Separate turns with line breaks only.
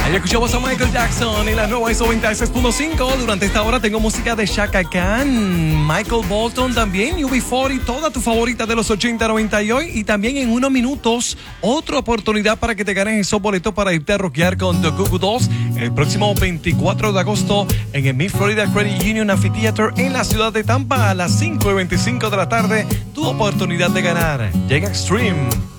Ahí escuchamos a Michael Jackson y la nueva ISO 96.5. Durante esta hora tengo música de Chaka Khan, Michael Bolton también, UB40, toda tu favorita de los 80, 90 y hoy. Y también en unos minutos, otra oportunidad para que te ganes esos boletos para irte a rockear con The Goo Goo Dolls el próximo 24 de agosto en el Mid Florida Credit Union Amphitheater en la ciudad de Tampa a las 5:25 de la tarde. Tu oportunidad de ganar. Llega Extreme.